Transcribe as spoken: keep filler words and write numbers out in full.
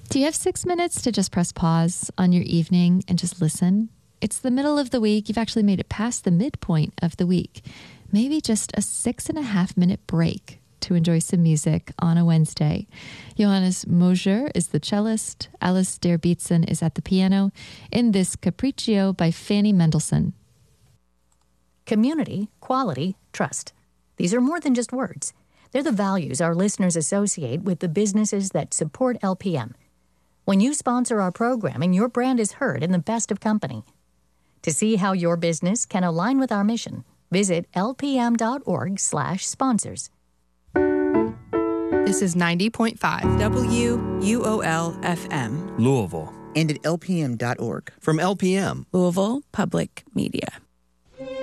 Do you have six minutes to just press pause on your evening and just listen? It's the middle of the week. You've actually made it past the midpoint of the week. Maybe just a six and a half minute break to enjoy some music on a Wednesday. Johannes Moser is the cellist. Alice Derbeatson is at the piano in this Capriccio by Fanny Mendelssohn. Community, quality, trust. These are more than just words. They're the values our listeners associate with the businesses that support L P M. When you sponsor our programming, your brand is heard in the best of company. To see how your business can align with our mission, visit lpm.org slash sponsors. This is ninety point five W U O L F M. Louisville. And at L P M dot org. From L P M. Louisville Public Media.